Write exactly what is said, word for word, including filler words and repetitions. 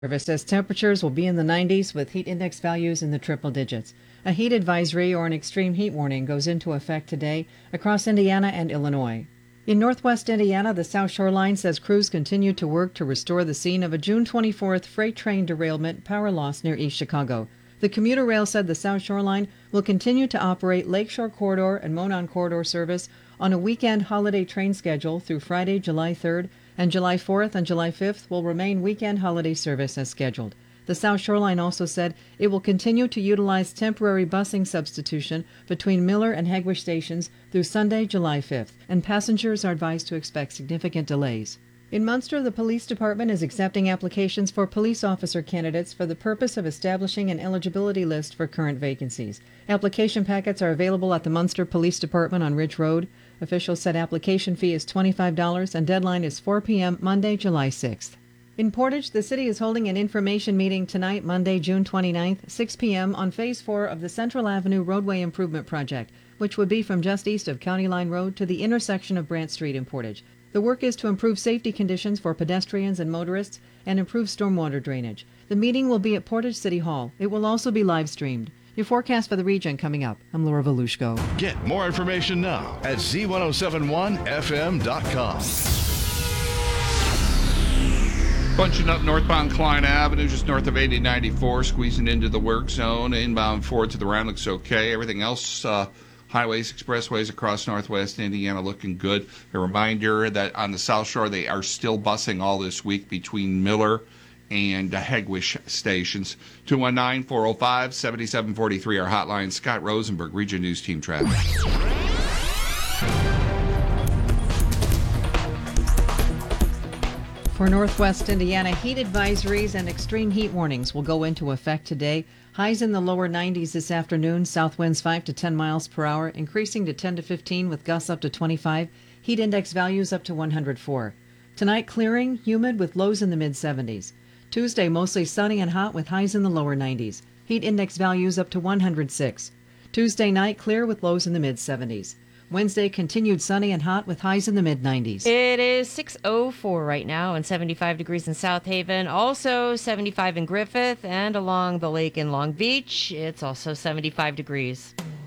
Service says temperatures will be in the nineties with heat index values in the triple digits. A heat advisory or an extreme heat warning goes into effect today across Indiana and Illinois. In northwest Indiana, the South Shoreline says crews continue to work to restore the scene of a June twenty-fourth freight train derailment power loss near East Chicago. The commuter rail said the South Shoreline will continue to operate Lakeshore Corridor and Monon Corridor service on a weekend holiday train schedule through Friday, July third, and July fourth and July fifth will remain weekend holiday service as scheduled. The South Shoreline also said it will continue to utilize temporary busing substitution between Miller and Hegewisch stations through Sunday, July fifth, and passengers are advised to expect significant delays. In Munster, the police department is accepting applications for police officer candidates for the purpose of establishing an eligibility list for current vacancies. Application packets are available at the Munster Police Department on Ridge Road. Officials said application fee is twenty-five dollars and deadline is four p.m. Monday, July sixth. In Portage, the city is holding an information meeting tonight, Monday, June twenty-ninth, six p.m. on Phase four of the Central Avenue Roadway Improvement Project, which would be from just east of County Line Road to the intersection of Brant Street in Portage. The work is to improve safety conditions for pedestrians and motorists and improve stormwater drainage. The meeting will be at Portage City Hall. It will also be live streamed. Your forecast for the region coming up. I'm Laura Volushko. Get more information now at Z ten seventy-one F M dot com. Bunching up northbound Klein Avenue, just north of eighty ninety-four, squeezing into the work zone. Inbound forward to the round looks okay. Everything else, uh, highways, expressways across northwest Indiana looking good. A reminder that on the South Shore, they are still busing all this week between Miller and uh, Hegewisch stations. two one nine, four oh five, seven seven four three, our hotline. Scott Rosenberg, Region News Team Traffic. For northwest Indiana, heat advisories and extreme heat warnings will go into effect today. Highs in the lower nineties this afternoon, south winds five to ten miles per hour, increasing to ten to fifteen with gusts up to twenty-five. Heat index values up to one hundred four. Tonight, clearing, humid with lows in the mid seventies. Tuesday, mostly sunny and hot with highs in the lower nineties. Heat index values up to one hundred six. Tuesday night, clear with lows in the mid seventies. Wednesday, continued sunny and hot with highs in the mid nineties. It is six oh four right now and seventy-five degrees in South Haven. Also seventy-five in Griffith and along the lake in Long Beach. It's also seventy-five degrees.